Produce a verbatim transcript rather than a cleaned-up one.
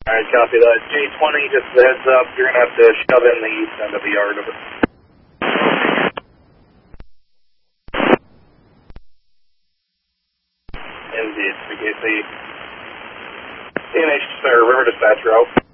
Alright, copy that. J twenty, just a heads up, you're going to have to shove in the east end of the yard of it. Indeed, C K C. C N H, sir, River Dispatch route.